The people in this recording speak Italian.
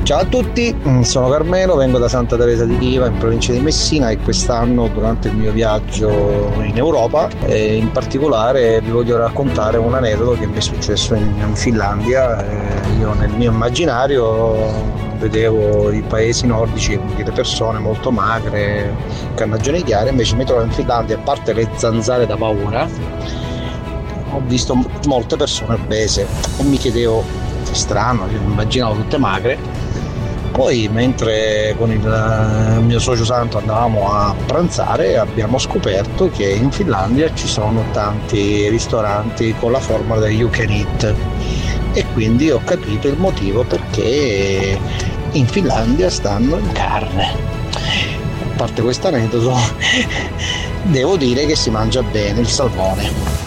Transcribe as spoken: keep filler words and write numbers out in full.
Ciao a tutti, sono Carmelo, vengo da Santa Teresa di Riva in provincia di Messina e quest'anno durante il mio viaggio in Europa eh, in particolare vi voglio raccontare un aneddoto che mi è successo in, in Finlandia. Eh, io nel mio immaginario vedevo i paesi nordici con delle persone molto magre, carnagioni chiare, invece mi trovo in Finlandia, a parte le zanzare da paura, ho visto molte persone obese e mi chiedevo, strano, io mi immaginavo tutte magre. Poi mentre con il mio socio santo andavamo a pranzare abbiamo scoperto che in Finlandia ci sono tanti ristoranti con la formula del You Can Eat e quindi ho capito il motivo perché in Finlandia stanno in carne. A parte questo aneddoto devo dire che si mangia bene il salmone.